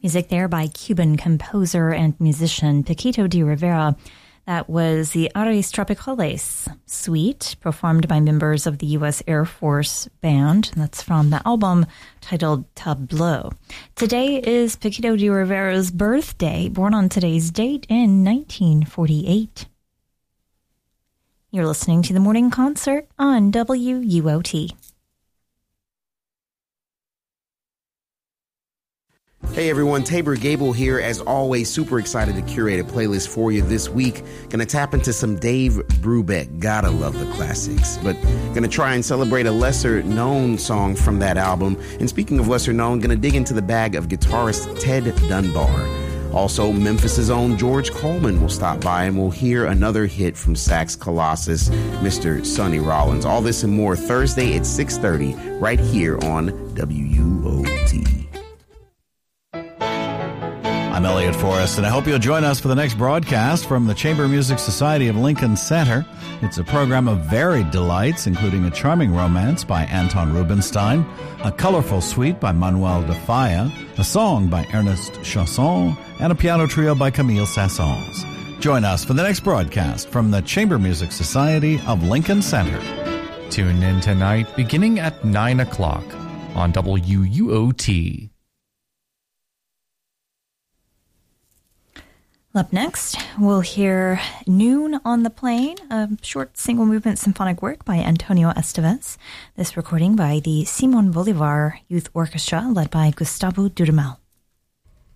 Music there by Cuban composer and musician Paquito de Rivera. That was the Ares Tropicales suite performed by members of the U.S. Air Force Band. That's from the album titled Tableau. Today is Paquito de Rivera's birthday, born on today's date in 1948. You're listening to the Morning Concert on WUOT. Hey everyone, Tabor Gable here. As always, super excited to curate a playlist for you this week. Gonna tap into some Dave Brubeck, gotta love the classics. But gonna try and celebrate a lesser known song from that album. And speaking of lesser known, gonna dig into the bag of guitarist Ted Dunbar. Also, Memphis' own George Coleman will stop by and we'll hear another hit from sax colossus, Mr. Sonny Rollins. All this and more Thursday at 6:30 right here on WUOT. I'm Elliot Forrest, and I hope you'll join us for the next broadcast from the Chamber Music Society of Lincoln Center. It's a program of varied delights, including a charming romance by Anton Rubinstein, a colorful suite by Manuel de Falla, a song by Ernest Chausson, and a piano trio by Camille Saint-Saëns. Join us for the next broadcast from the Chamber Music Society of Lincoln Center. Tune in tonight beginning at 9 o'clock on WUOT. Up next, we'll hear Noon on the Plain, a short single movement symphonic work by Antonio Estevez. This recording by the Simon Bolivar Youth Orchestra, led by Gustavo Dudamel.